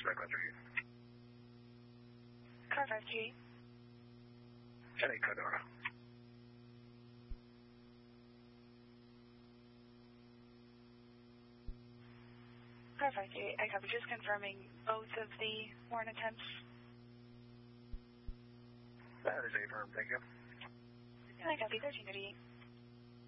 538. Car 53. 10-8, Condora. Car 53, I copy. Just confirming both of the warrant attempts. That is affirmed, thank you. I copy. 1338.